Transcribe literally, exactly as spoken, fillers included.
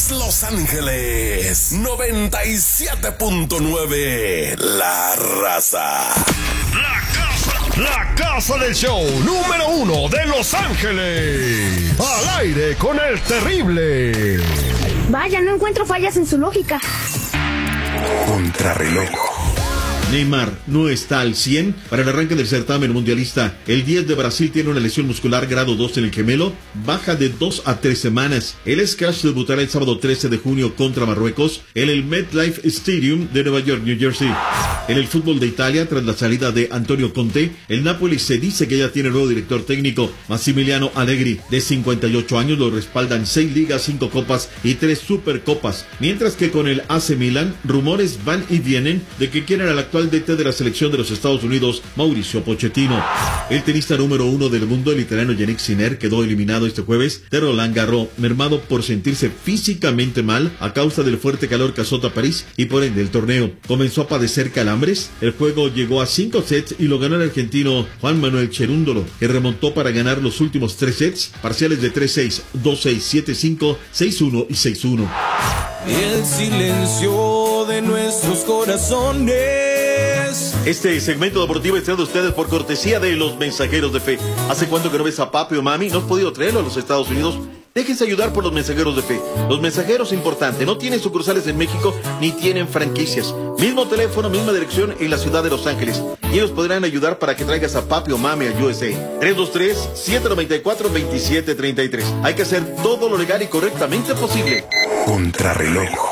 Los Ángeles, noventa y siete punto nueve, La Raza. La casa, la casa del show número uno de Los Ángeles. Al aire con el terrible. Vaya, no encuentro fallas en su lógica. Contrarreloj. Neymar no está al cien para el arranque del certamen mundialista. El diez de Brasil tiene una lesión muscular grado dos en el gemelo, baja de dos a tres semanas. El Scash debutará el sábado trece de junio contra Marruecos en el MetLife Stadium de Nueva York, New Jersey. En el fútbol de Italia, tras la salida de Antonio Conte, el Napoli se dice que ya tiene nuevo director técnico, Massimiliano Allegri. De cincuenta y ocho años, lo respaldan seis ligas, cinco copas y tres supercopas. Mientras que con el A C Milan, rumores van y vienen de que quieren al actual D T de la selección de los Estados Unidos, Mauricio Pochettino. El tenista número uno del mundo, el italiano Jannik Sinner, quedó eliminado este jueves de Roland Garros, mermado por sentirse físicamente mal a causa del fuerte calor que azota París y por ende el torneo. Comenzó a padecer calambres. El juego llegó a cinco sets y lo ganó el argentino Juan Manuel Cherúndolo, que remontó para ganar los últimos tres sets, parciales de tres seis, dos seis, siete cinco, seis uno y seis uno. El silencio de nuestros corazones. Este segmento deportivo es traído a ustedes por cortesía de los Mensajeros de Fe. ¿Hace cuánto que no ves a papi o mami? ¿No has podido traerlo a los Estados Unidos? Déjense ayudar por los Mensajeros de Fe. Los Mensajeros, importante, no tienen sucursales en México ni tienen franquicias. Mismo teléfono, misma dirección en la ciudad de Los Ángeles. Y ellos podrán ayudar para que traigas a papi o mami al U S A. tres dos tres, siete nueve cuatro, dos siete tres tres. Hay que hacer todo lo legal y correctamente posible. Contrarreloj.